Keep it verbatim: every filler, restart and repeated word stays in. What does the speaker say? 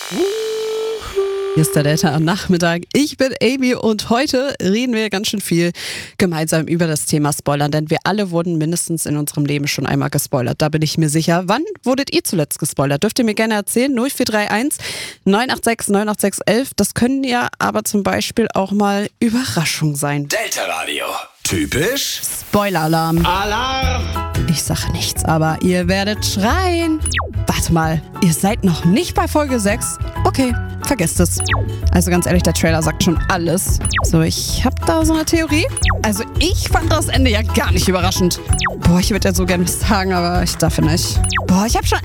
Hier ist der Delta am Nachmittag. Ich bin Amy und heute reden wir ganz schön viel gemeinsam über das Thema Spoilern, denn wir alle wurden mindestens in unserem Leben schon einmal gespoilert. Da bin ich mir sicher. Wann wurdet ihr zuletzt gespoilert? Dürft ihr mir gerne erzählen. null vier drei eins neun acht sechs neun acht sechs eins. Das können ja aber zum Beispiel auch mal Überraschungen sein. Delta Radio. Typisch Spoiler-Alarm. Alarm! Ich sage nichts, aber ihr werdet schreien. Warte mal, ihr seid noch nicht bei Folge sechs? Okay, vergesst es. Also ganz ehrlich, der Trailer sagt schon alles. So, ich hab da so eine Theorie. Also ich fand das Ende ja gar nicht überraschend. Boah, ich würde ja so gerne was sagen, aber ich darf nicht. Boah, ich habe schon